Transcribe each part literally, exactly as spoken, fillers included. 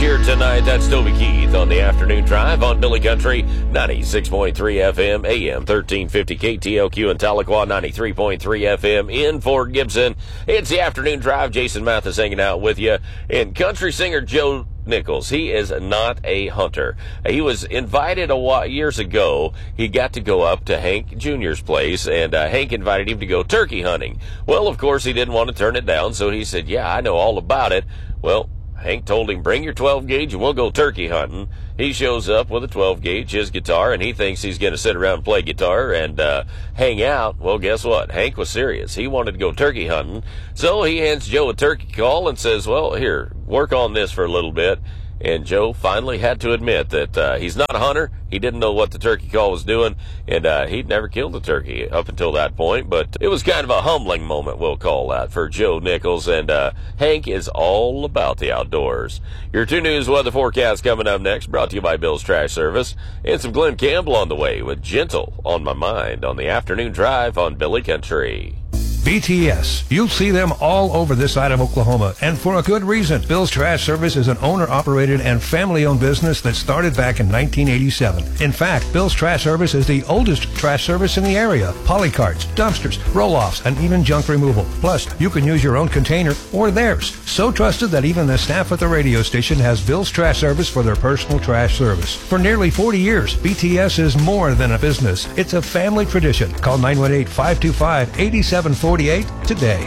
here tonight. That's Toby Keith on the afternoon drive on Billy Country, ninety-six point three F M, A M thirteen fifty K T L Q in Tahlequah, ninety-three point three F M in Fort Gibson. It's the afternoon drive. Jason Mathis hanging out with you. And country singer Joe Nichols, he is not a hunter. He was invited a while, years ago. He got to go up to Hank Junior's place, and uh, Hank invited him to go turkey hunting. Well, of course, he didn't want to turn it down, so he said, yeah, I know all about it. Well, Hank told him, bring your twelve gauge and we'll go turkey hunting. He shows up with a twelve gauge, his guitar, and he thinks he's going to sit around and play guitar and uh, hang out. Well, guess what? Hank was serious. He wanted to go turkey hunting. So he hands Joe a turkey call and says, well, here, work on this for a little bit. And Joe finally had to admit that uh, he's not a hunter. He didn't know what the turkey call was doing, and uh, he'd never killed a turkey up until that point. But it was kind of a humbling moment, we'll call that, for Joe Nichols. And uh, Hank is all about the outdoors. Your two News weather forecast coming up next, brought to you by Bill's Trash Service. And some Glenn Campbell on the way with Gentle on My Mind on the afternoon drive on Billy Country. B T S. You'll see them all over this side of Oklahoma, and for a good reason. Bill's Trash Service is an owner-operated and family-owned business that started back in nineteen eighty-seven. In fact, Bill's Trash Service is the oldest trash service in the area. Polycarts, dumpsters, roll-offs, and even junk removal. Plus, you can use your own container or theirs. So trusted that even the staff at the radio station has Bill's Trash Service for their personal trash service. For nearly forty years, B T S is more than a business. It's a family tradition. Call nine one eight, five two five, eight seven four eight today.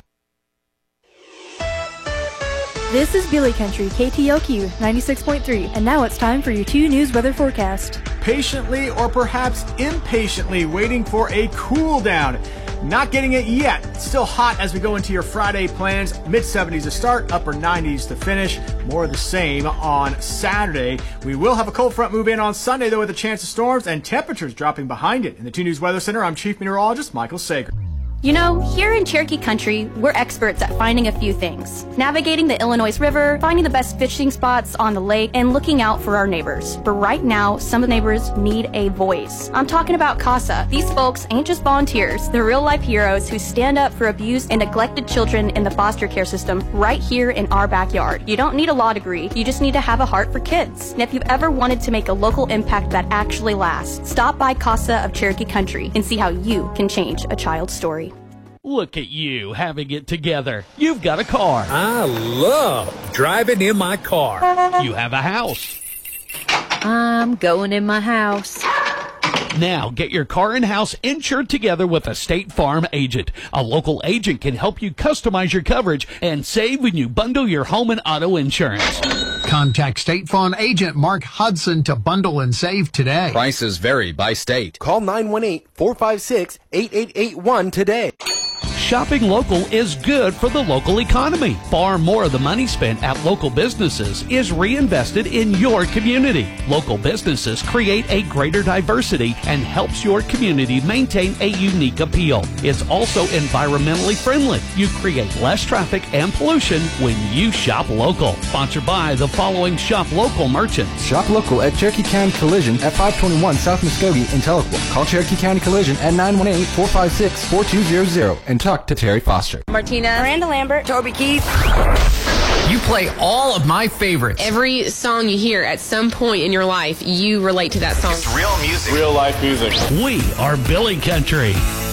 This is Billy Country, K T L Q ninety-six point three, and now it's time for your two News weather forecast. Patiently or perhaps impatiently waiting for a cool down. Not getting it yet. It's still hot as we go into your Friday plans. mid seventies to start, upper nineties to finish. More of the same on Saturday. We will have a cold front move in on Sunday, though, with a chance of storms and temperatures dropping behind it. In the two News Weather Center, I'm Chief Meteorologist Michael Sager. You know, here in Cherokee Country, we're experts at finding a few things. Navigating the Illinois River, finding the best fishing spots on the lake, and looking out for our neighbors. But right now, some of the neighbors need a voice. I'm talking about CASA. These folks ain't just volunteers. They're real-life heroes who stand up for abused and neglected children in the foster care system right here in our backyard. You don't need a law degree. You just need to have a heart for kids. And if you've ever wanted to make a local impact that actually lasts, stop by CASA of Cherokee Country and see how you can change a child's story. Look at you having it together. You've got a car. I love driving in my car. You have a house. I'm going in my house. Now get your car and house insured together with a State Farm agent. A local agent can help you customize your coverage and save when you bundle your home and auto insurance. Contact State Farm agent Mark Hudson to bundle and save today. Prices vary by state. Call nine one eight, four five six, eight eight eight one today. Shopping local is good for the local economy. Far more of the money spent at local businesses is reinvested in your community. Local businesses create a greater diversity and helps your community maintain a unique appeal. It's also environmentally friendly. You create less traffic and pollution when you shop local. Sponsored by the following shop local merchants. Shop local at Cherokee County Collision at five twenty-one South Muskogee in Tahlequah. Call Cherokee County Collision at nine one eight, four five six, four two zero zero and talk to Terry Foster. Martina, Miranda Lambert, Toby Keith. You play all of my favorites. Every song you hear at some point in your life, you relate to that song. It's real music. Real life music. We are Billy Country.